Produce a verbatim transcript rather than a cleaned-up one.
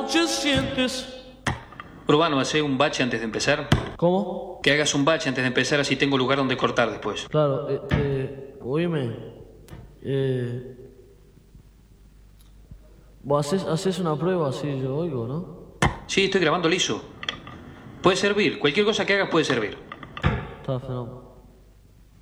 noche sientes. Urbano, hace un bache antes de empezar. ¿Cómo? Que hagas un bache antes de empezar, así tengo lugar donde cortar después. Claro, eh, eh, oíme. Eh, vos haces, haces una prueba así, yo oigo, ¿no? Sí, estoy grabando liso. Puede servir, cualquier cosa que hagas puede servir. Está fenómeno.